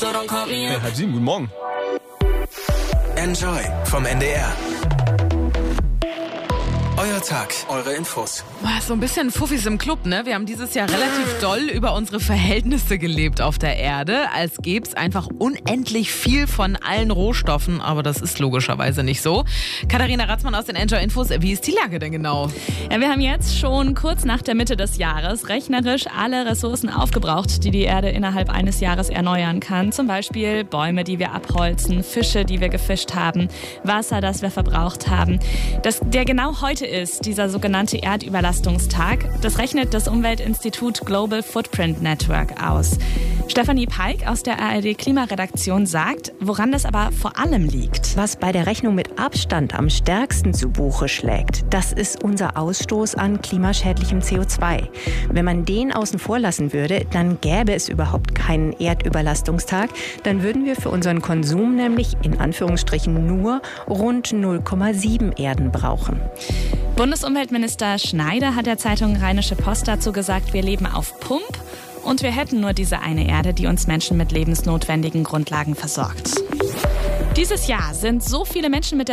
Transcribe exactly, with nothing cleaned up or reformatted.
Hey, halb sieben, guten Morgen. Enjoy vom N D R. Euer Tag, eure Infos. Boah, so ein bisschen Fuffis im Club, ne? Wir haben dieses Jahr relativ doll über unsere Verhältnisse gelebt auf der Erde, als gäbe es einfach unendlich viel von allen Rohstoffen, aber das ist logischerweise nicht so. Katharina Ratzmann aus den Enjoy Infos, wie ist die Lage denn genau? Ja, wir haben jetzt schon kurz nach der Mitte des Jahres rechnerisch alle Ressourcen aufgebraucht, die die Erde innerhalb eines Jahres erneuern kann. Zum Beispiel Bäume, die wir abholzen, Fische, die wir gefischt haben, Wasser, das wir verbraucht haben. Das, der genau heute ist, dieser sogenannte Erdüberlastungstag. Das rechnet das Umweltinstitut Global Footprint Network aus. Stefanie Peik aus der A R D-Klimaredaktion sagt, woran das aber vor allem liegt. Was bei der Rechnung mit Abstand am stärksten zu Buche schlägt, das ist unser Ausstoß an klimaschädlichem C O zwei. Wenn man den außen vor lassen würde, dann gäbe es überhaupt keinen Erdüberlastungstag. Dann würden wir für unseren Konsum nämlich in Anführungsstrichen nur rund null Komma sieben Erden brauchen. Bundesumweltminister Schneider hat der Zeitung Rheinische Post dazu gesagt, wir leben auf Pump und wir hätten nur diese eine Erde, die uns Menschen mit lebensnotwendigen Grundlagen versorgt. Dieses Jahr sind so viele Menschen mit der